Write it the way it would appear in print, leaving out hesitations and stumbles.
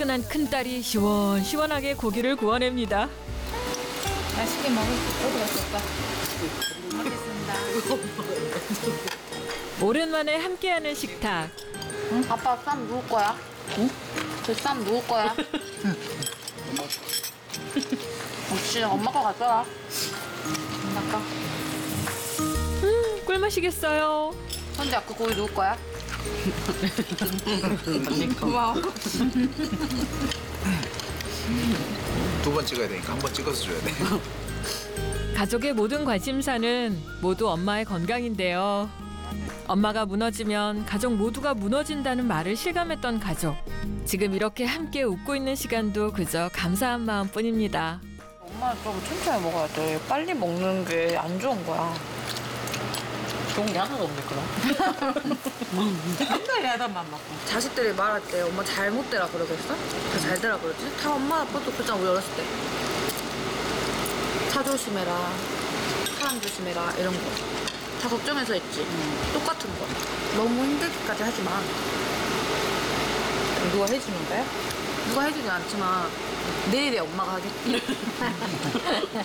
끈한 큰딸이 시원시원하게 고기를 구워냅니다. 맛있게 먹을 수 있도록 했었다. 먹겠습니다. 오랜만에 함께하는 식탁. 응? 아빠 쌈 누울 거야? 응? 그 쌈 누울 거야? 역시 엄마 거 가져와. 엄마 거. 꿀맛이겠어요. 현재 그 고기 누울 거야? 고마워. 두 번 찍어야 되니까 한 번 찍어서 줘야 돼. 가족의 모든 관심사는 모두 엄마의 건강인데요. 엄마가 무너지면 가족 모두가 무너진다는 말을 실감했던 가족. 지금 이렇게 함께 웃고 있는 시간도 그저 감사한 마음뿐입니다. 엄마 좀 천천히 먹어야 돼. 빨리 먹는 게 안 좋은 거야. 좋은 게 하나도 없네 그럼. 맨날 야단만 맞고. 자식들이 말할 때 엄마 잘못되라 그러겠어? 다 잘되라 그러지? 다 엄마 아빠도 그잖아 우리 어렸을 때. 차 조심해라, 사람 조심해라 이런 거. 다 걱정해서 했지. 똑같은 거. 너무 힘들기까지 하지 마. 누가 해주는 거야? 누가 해주진 않지만 내일에 엄마가 하겠지.